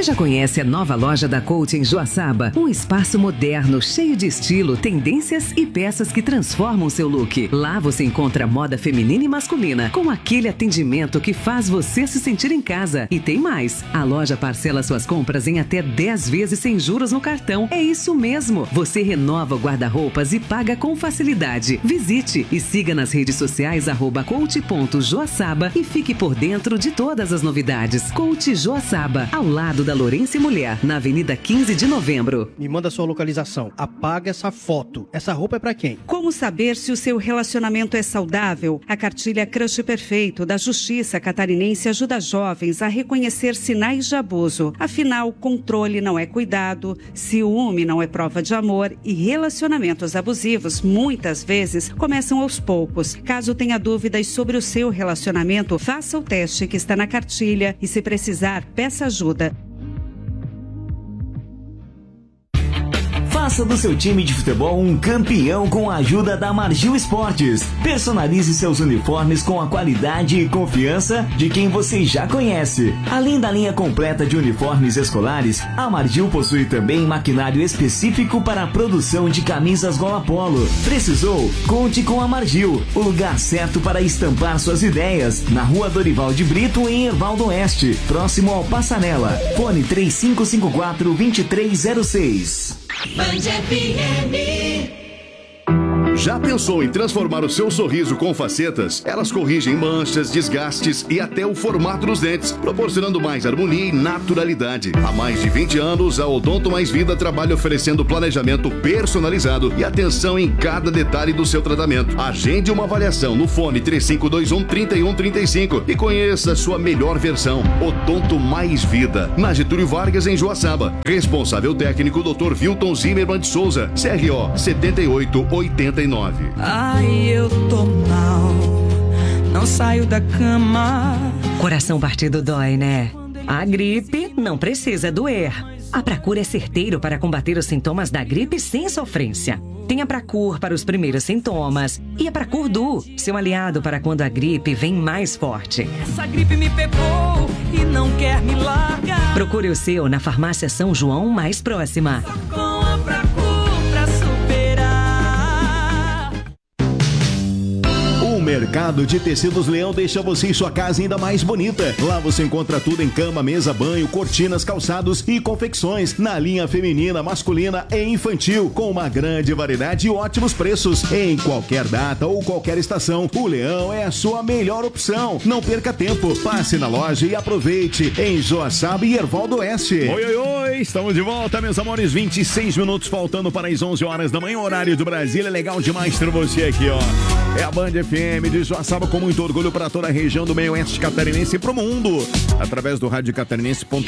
já conhece a nova loja da Coach em Joaçaba? Um espaço moderno, cheio de estilo, tendências e peças que transformam seu look. Lá você encontra moda feminina e masculina, com aquele atendimento que faz você se sentir em casa. E tem mais, a loja parcela suas compras em até 10 vezes sem juros no cartão. É isso mesmo, você renova o guarda-roupas e paga com facilidade. Visite e siga nas redes sociais @coach.joaçaba e fique por dentro de todas as novidades. Coach Joaçaba, ao lado da Lourenço Mulher, na Avenida 15 de Novembro. Me manda sua localização. Apaga essa foto. Essa roupa é pra quem? Como saber se o seu relacionamento é saudável? A cartilha Crush Perfeito da Justiça Catarinense ajuda jovens a reconhecer sinais de abuso. Afinal, controle não é cuidado, ciúme não é prova de amor e relacionamentos abusivos muitas vezes começam aos poucos. Caso tenha dúvidas sobre o seu relacionamento, faça o teste que está na cartilha e, se precisar, peça ajuda. Faça do seu time de futebol um campeão com a ajuda da Margil Esportes. Personalize seus uniformes com a qualidade e confiança de quem você já conhece. Além da linha completa de uniformes escolares, a Margil possui também maquinário específico para a produção de camisas gola polo. Precisou? Conte com a Margil, o lugar certo para estampar suas ideias. Na Rua Dorival de Brito, em Ervaldo Oeste, próximo ao Passanela. Fone 3554-2306. Band FM. Já pensou em transformar o seu sorriso com facetas? Elas corrigem manchas, desgastes e até o formato dos dentes, proporcionando mais harmonia e naturalidade. Há mais de 20 anos, a Odonto Mais Vida trabalha oferecendo planejamento personalizado e atenção em cada detalhe do seu tratamento. Agende uma avaliação no fone 3521-3135 e conheça a sua melhor versão. Odonto Mais Vida, na Getúlio Vargas, em Joaçaba. Responsável técnico, Dr. Wilton Zimmermann de Souza, CRO 7889. Ai, eu tô mal, não saio da cama. Coração partido dói, né? A gripe não precisa doer. A Pracur é certeiro para combater os sintomas da gripe sem sofrência. Tem a Pracur para os primeiros sintomas e a Pracur Duo, seu aliado para quando a gripe vem mais forte. Essa gripe me pegou e não quer me largar. Procure o seu na farmácia São João mais próxima. Com a Pracur pra superar. O Mercado de Tecidos Leão deixa você e sua casa ainda mais bonita. Lá você encontra tudo em cama, mesa, banho, cortinas, calçados e confecções na linha feminina, masculina e infantil, com uma grande variedade e ótimos preços. Em qualquer data ou qualquer estação, o Leão é a sua melhor opção. Não perca tempo, passe na loja e aproveite em Joaçaba e Ervaldo Oeste. Oi, oi, oi, estamos de volta, meus amores, 26 minutos faltando para as 11 horas da manhã, horário do Brasil. É legal demais ter você aqui, ó. É a Band FM de Joaçaba, com muito orgulho para toda a região do meio oeste catarinense e pro mundo, através do radiocatarinense.com.br.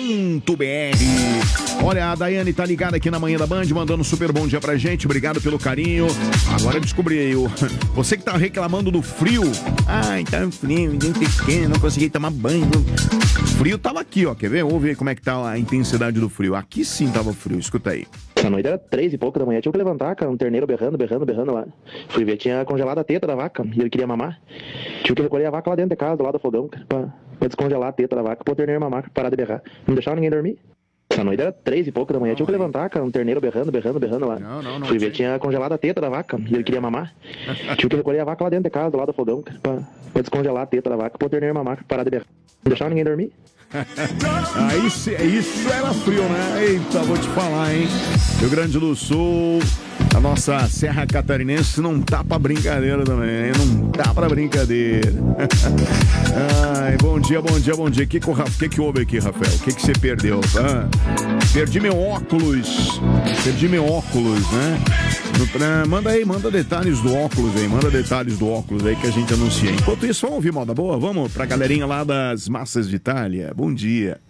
Olha, a Daiane tá ligada aqui na manhã da Band, mandando um super bom dia pra gente, obrigado pelo carinho. Agora eu descobri, você que tá reclamando do frio, ai, tá frio, bem pequeno, não consegui tomar banho. Frio tava aqui, ó, quer ver? Vamos ver como é que tá a intensidade do frio. Aqui sim tava frio, escuta aí. Essa noite era 3 e pouco da manhã, tinha que levantar, cara, um terneiro berrando lá. Fui ver, tinha congelado a teta da vaca e ele queria mamar. Tinha que recolher a vaca lá dentro de casa, do lado do fogão, cara, pra descongelar a teta da vaca, pro terneiro mamar, parar de berrar. Não deixava ninguém dormir. Essa noite era 3 e pouco da manhã, tinha que levantar, cara, um terneiro berrando lá. Não, Fui ver, tinha congelado a teta da vaca e ele queria mamar. Tinha que recolher a vaca lá dentro de casa, do lado do fogão, cara, pra descongelar a teta da vaca, pro terneiro mamar, parar de berrar. Não deixava ninguém dormir. Aí isso era frio, né? Eita, vou te falar, hein? Rio Grande do Sul, a nossa Serra Catarinense não tá pra brincadeira também, hein? Não tá pra brincadeira. Ai, bom dia. O que houve aqui, Rafael? O que você perdeu? Perdi meu óculos, né? Manda detalhes do óculos aí que a gente anuncia. Enquanto isso, vamos ouvir moda boa? Vamos pra galerinha lá das Massas de Itália. Bom dia.